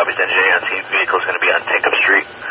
Copy, NJ. On scene, vehicle's going to be on Tinkham Street.